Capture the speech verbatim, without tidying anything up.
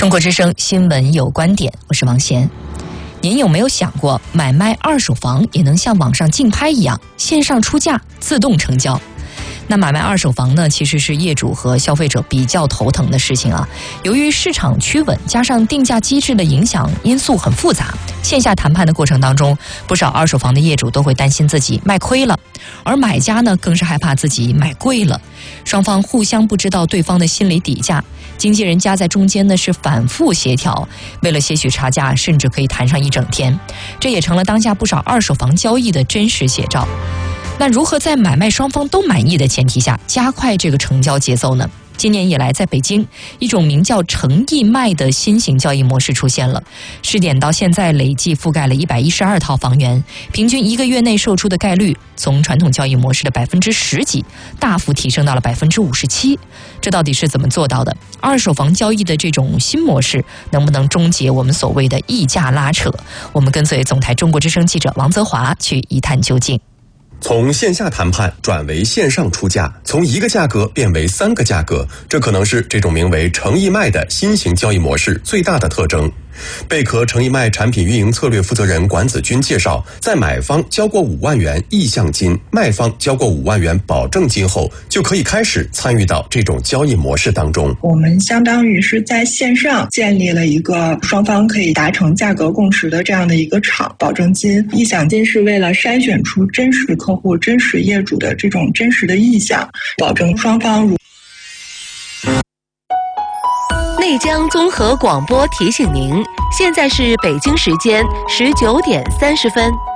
中国之声新闻有观点，我是王贤。您有没有想过，买卖二手房也能像网上竞拍一样，线上出价，自动成交？那买卖二手房呢，其实是业主和消费者比较头疼的事情啊。由于市场趋稳，加上定价机制的影响因素很复杂，线下谈判的过程当中，不少二手房的业主都会担心自己卖亏了，而买家呢，更是害怕自己买贵了。双方互相不知道对方的心理底价，经纪人夹在中间呢是反复协调，为了些许差价，甚至可以谈上一整天。这也成了当下不少二手房交易的真实写照。那如何在买卖双方都满意的前提下，加快这个成交节奏呢？今年以来，在北京，一种名叫诚意卖的新型交易模式出现了。试点到现在，累计覆盖了一百一十二套房源，平均一个月内售出的概率，从传统交易模式的百分之十几，大幅提升到了百分之五十七。这到底是怎么做到的？二手房交易的这种新模式，能不能终结我们所谓的溢价拉扯？我们跟随总台中国之声记者王泽华去一探究竟。 从线下谈判转为线上出价，从一个价格变为三个价格，这可能是这种名为诚意卖的新型交易模式最大的特征。贝壳诚意卖产品运营策略负责人管子军介绍，在买方交过五万元意向金，卖方交过五万元保证金后，就可以开始参与到这种交易模式当中。 我们相当于是在线上建立了一个双方可以达成价格共识的这样的一个场。保证金、意向金是为了筛选出真实客户、真实业主的这种真实的意向，保证双方如内江综合广播提醒您，现在是北京时间十九点三十分。